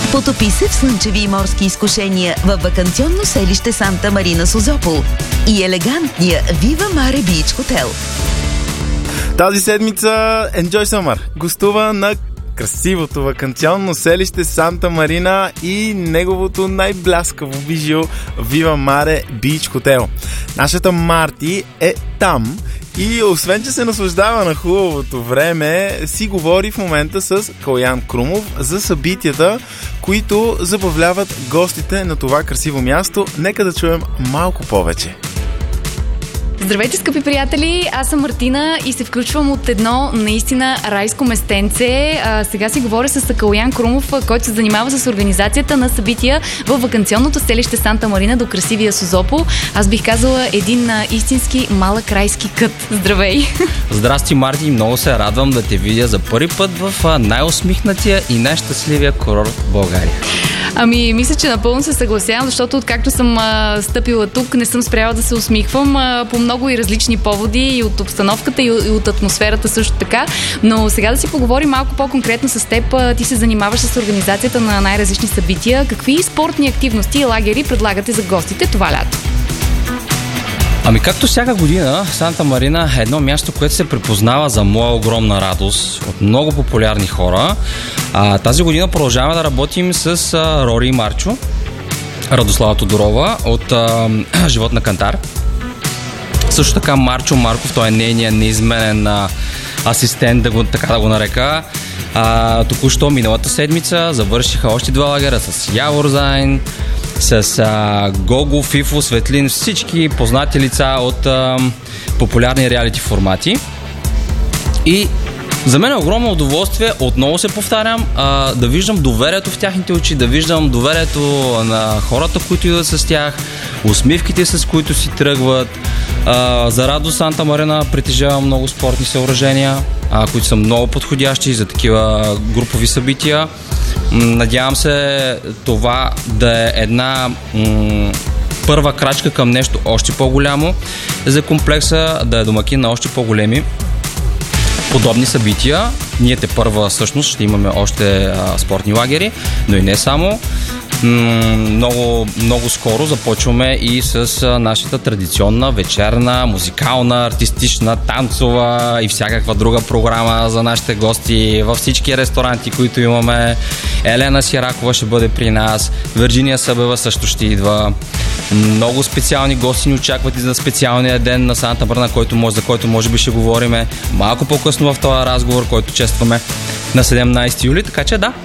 Потопи се в слънчеви и морски изкушения във ваканционно селище Санта Марина Созопол и елегантния Viva Mare Beach Hotel. Тази седмица Enjoy Summer гостува на красивото ваканционно селище Санта Марина и неговото най-бляскаво бижио Viva Mare Beach Hotel. Нашата Марти е там и освен, че се наслаждава на хубавото време, си говори в момента с Калян Крумов за събитията, които забавляват гостите на това красиво място. Нека да чуем малко повече. Здравейте, скъпи приятели! Аз съм Мартина и се включвам от едно наистина райско местенце. Сега си говоря с Калян Крумов, който се занимава с организацията на събития във ваканционното селище Санта Марина до красивия Созопол. Аз бих казала един истински малък райски кът. Здравей! Здрасти, Марти! Много се радвам да те видя за първи път в най-усмихнатия и най-щастливия курорт в България. Ами, мисля, че напълно се съгласявам, защото откакто съм стъпила тук, не съм спряла да се усмихвам по много и различни поводи, и от обстановката, и от атмосферата също така. Но сега да си поговорим малко по-конкретно с теб. Ти се занимаваш с организацията на най-различни събития. Какви спортни активности и лагери предлагате за гостите това лято? Ами, както всяка година, Санта Марина е едно място, което се припознава за моя огромна радост от много популярни хора. Тази година продължаваме да работим с Рори и Марчо, Радослава Тодорова от Живот на кантар. Също така Марчо Марков, той е нейният неизменен асистент, така да го нарека. Току-що миналата седмица завършиха още 2 лагера с Яворзайн, с Гого, Фифо, Светлин, всички познати лица от популярни реалити формати. И за мен е огромно удоволствие, отново се повтарям, да виждам доверието в тяхните очи, да виждам доверието на хората, които идват с тях, усмивките, с които си тръгват. За радост Санта Марина притежава много спортни съоръжения, които са много подходящи за такива групови събития. Надявам се това да е една първа крачка към нещо още по-голямо за комплекса, да е домакин на още по-големи подобни събития. Ние тепърва всъщност ще имаме още спортни лагери, но и не само. Много скоро започваме и с нашата традиционна вечерна, музикална, артистична, танцова и всякаква друга програма за нашите гости във всички ресторанти, които имаме. Елена Сиракова ще бъде при нас, Вирджиния Събева също ще идва. Много специални гости ни очакват и за специалния ден на Санта Марина, за който може би ще говорим малко по-късно в този разговор, който честваме на 17 юли, така че да.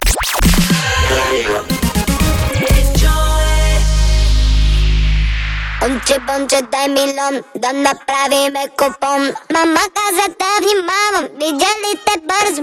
Понче, дай милион, да направиме купон. Мама каза да внимавам, видя ли те бързо,